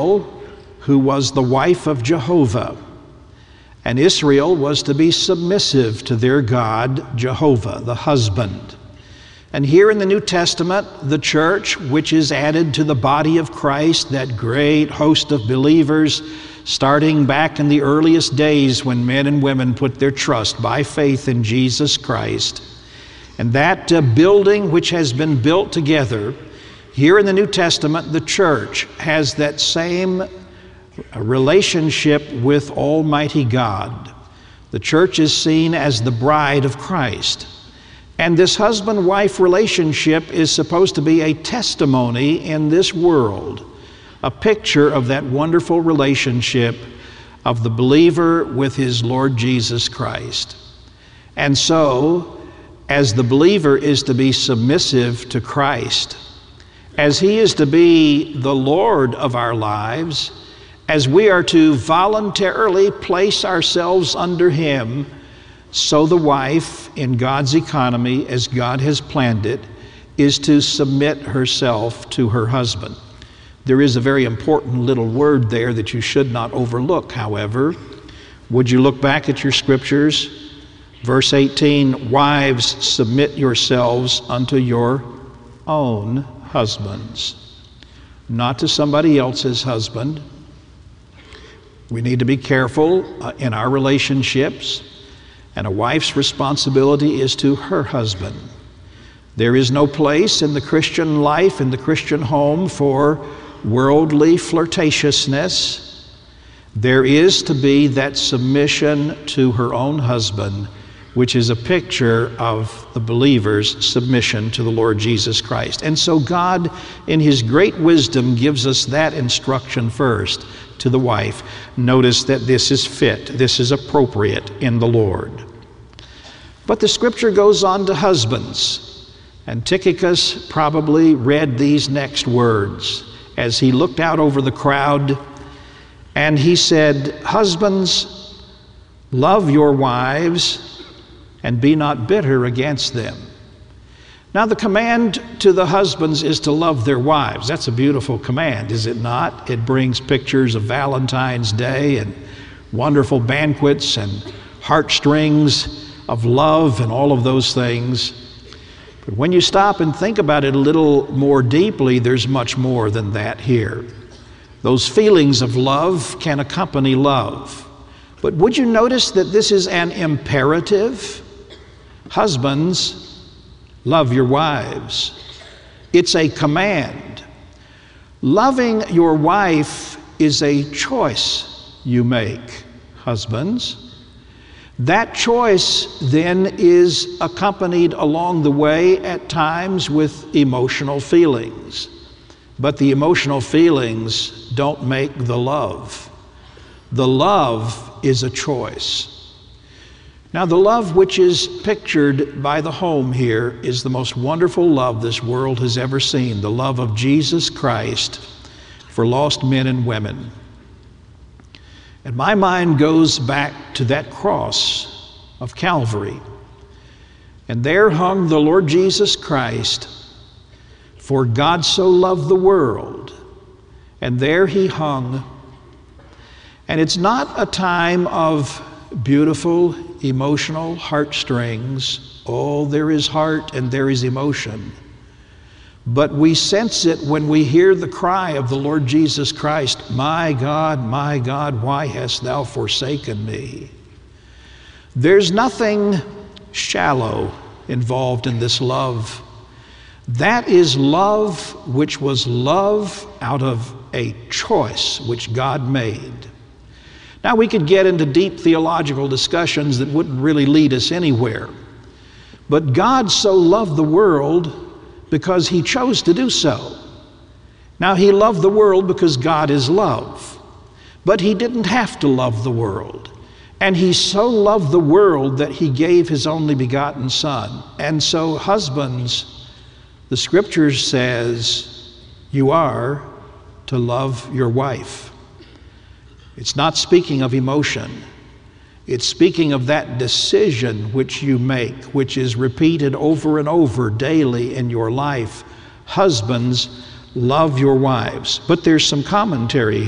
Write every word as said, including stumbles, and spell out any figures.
Israel, who was the wife of Jehovah. And Israel was to be submissive to their God, Jehovah, the husband. And here in the New Testament, the church, which is added to the body of Christ, that great host of believers, starting back in the earliest days when men and women put their trust by faith in Jesus Christ. And that uh, building which has been built together, here in the New Testament, the church has that same relationship with Almighty God. The church is seen as the bride of Christ. And this husband-wife relationship is supposed to be a testimony in this world, a picture of that wonderful relationship of the believer with his Lord Jesus Christ. And so, as the believer is to be submissive to Christ, as he is to be the Lord of our lives, as we are to voluntarily place ourselves under him, so the wife, in God's economy, as God has planned it, is to submit herself to her husband. There is a very important little word there that you should not overlook, however. Would you look back at your scriptures? Verse eighteen, wives, submit yourselves unto your own husbands. Not to somebody else's husband. We need to be careful uh, in our relationships. And a wife's responsibility is to her husband. There is no place in the Christian life, in the Christian home, for worldly flirtatiousness. There is to be that submission to her own husband, which is a picture of the believer's submission to the Lord Jesus Christ. And so God, in his great wisdom, gives us that instruction first to the wife. Notice that this is fit, this is appropriate in the Lord. But the scripture goes on to husbands, and Tychicus probably read these next words as he looked out over the crowd, and he said, husbands, love your wives and be not bitter against them. Now the command to the husbands is to love their wives. That's a beautiful command, is it not? It brings pictures of Valentine's Day and wonderful banquets and heartstrings of love and all of those things. But when you stop and think about it a little more deeply, there's much more than that here. Those feelings of love can accompany love. But would you notice that this is an imperative? Husbands, love your wives. It's a command. Loving your wife is a choice you make, husbands. That choice then is accompanied along the way at times with emotional feelings. But the emotional feelings don't make the love. The love is a choice. Now, the love which is pictured by the home here is the most wonderful love this world has ever seen, the love of Jesus Christ for lost men and women. And my mind goes back to that cross of Calvary. And there hung the Lord Jesus Christ, for God so loved the world. And there he hung. And it's not a time of beautiful, emotional heartstrings. Oh, there is heart and there is emotion. But we sense it when we hear the cry of the Lord Jesus Christ, my God, my God, why hast thou forsaken me? There's nothing shallow involved in this love. That is love which was love out of a choice which God made. Now, we could get into deep theological discussions that wouldn't really lead us anywhere. But God so loved the world because he chose to do so. Now, he loved the world because God is love. But he didn't have to love the world. And he so loved the world that he gave his only begotten Son. And so, husbands, the scripture says you are to love your wife. It's not speaking of emotion. It's speaking of that decision which you make, which is repeated over and over daily in your life. Husbands, love your wives. But there's some commentary